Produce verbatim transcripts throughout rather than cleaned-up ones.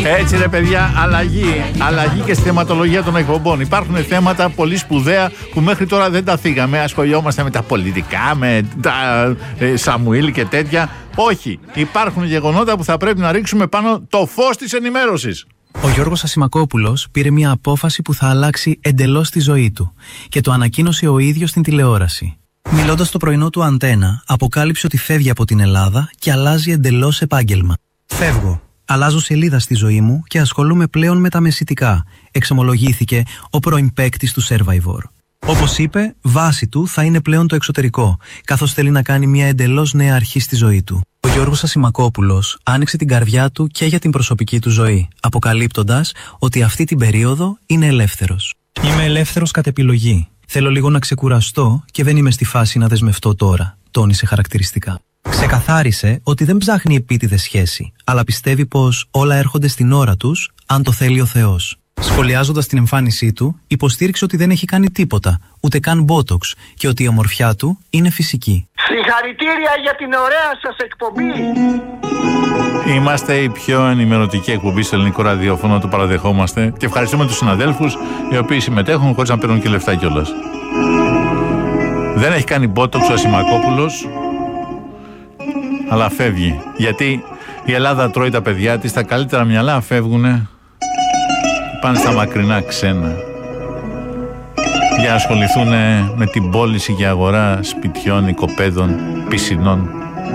Έτσι ρε παιδιά, αλλαγή. Αλλαγή και στη θεματολογία των εκπομπών. Υπάρχουν θέματα πολύ σπουδαία που μέχρι τώρα δεν τα θίγαμε. Ασχολιόμαστε με τα πολιτικά, με τα ε, Σαμουήλ και τέτοια. Όχι. Υπάρχουν γεγονότα που θα πρέπει να ρίξουμε πάνω το φως της ενημέρωσης. Ο Γιώργος Ασημακόπουλος πήρε μια απόφαση που θα αλλάξει εντελώς τη ζωή του και το ανακοίνωσε ο ίδιος στην τηλεόραση. Μιλώντας στο πρωινό του Αντένα, αποκάλυψε ότι φεύγει από την Ελλάδα και αλλάζει εντελώς επάγγελμα. Φεύγω. Αλλάζω σελίδα στη ζωή μου και ασχολούμαι πλέον με τα μεσητικά, εξομολογήθηκε ο πρώην παίκτης του Survivor. Όπως είπε, βάση του θα είναι πλέον το εξωτερικό, καθώς θέλει να κάνει μια εντελώς νέα αρχή στη ζωή του. Ο Γιώργος Ασημακόπουλος άνοιξε την καρδιά του και για την προσωπική του ζωή, αποκαλύπτοντας ότι αυτή την περίοδο είναι ελεύθερος. Είμαι ελεύθερος κατ' επιλογή. Θέλω λίγο να ξεκουραστώ και δεν είμαι στη φάση να δεσμευτώ τώρα, τόνισε χαρακτηριστικά. Ξεκαθάρισε ότι δεν ψάχνει επίτηδες σχέση, αλλά πιστεύει πως όλα έρχονται στην ώρα τους, αν το θέλει ο Θεός. Σχολιάζοντας την εμφάνισή του, υποστήριξε ότι δεν έχει κάνει τίποτα, ούτε καν μπότοξ, και ότι η ομορφιά του είναι φυσική. Συγχαρητήρια για την ωραία σας εκπομπή! Είμαστε η πιο ενημερωτική εκπομπή στο ελληνικό ραδιόφωνο, το παραδεχόμαστε, και ευχαριστούμε τους συναδέλφους οι οποίοι συμμετέχουν χωρίς να παίρνουν και λεφτά κιόλας. Δεν έχει κάνει μπότοξ ο Ασημακόπουλος, αλλά φεύγει. Γιατί η Ελλάδα τρώει τα παιδιά της, τα καλύτερα μυαλά φεύγουνε, πάνε στα μακρινά ξένα για να ασχοληθούν με την πώληση και αγορά σπιτιών, οικοπαίδων, πισινών.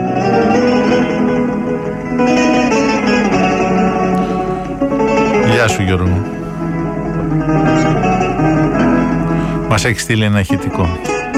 Γεια σου Γιώργο. Μας έχει στείλει ένα ηχητικό.